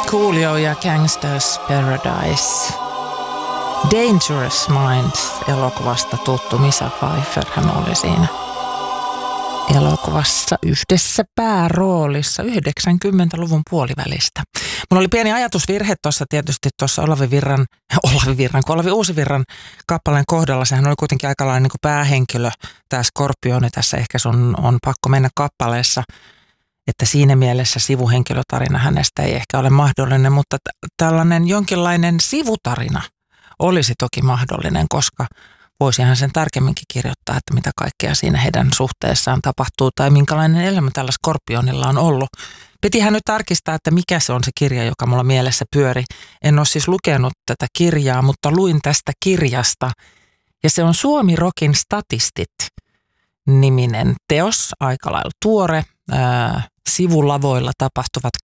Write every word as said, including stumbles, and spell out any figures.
Coolio ja Gangsters Paradise. Dangerous Minds elokuvasta tuttu Michelle Pfeiffer hän oli siinä elokuvassa yhdessä pääroolissa yhdeksänkymmentäluvun puolivälistä. Mulla oli pieni ajatusvirhe tuossa tietysti tuossa Olavi Virran, Olavi Virran, kun Olavi Uusivirran kappaleen kohdalla. Sehän oli kuitenkin aika lailla niin kuin päähenkilö, tämä Skorpioni tässä ehkä sun on pakko mennä kappaleessa. Että siinä mielessä sivuhenkilötarina hänestä ei ehkä ole mahdollinen, mutta t- tällainen jonkinlainen sivutarina olisi toki mahdollinen, koska voisihan sen tarkemminkin kirjoittaa, että mitä kaikkea siinä heidän suhteessaan tapahtuu tai minkälainen elämä tällä Skorpionilla on ollut. Pitihän nyt tarkistaa, että mikä se on se kirja, joka mulla mielessä pyöri. En ole siis lukenut tätä kirjaa, mutta luin tästä kirjasta ja se on Suomi Rockin statistit -niminen teos, aika lailla tuore. Ää, sivulavoilla tapahtuvat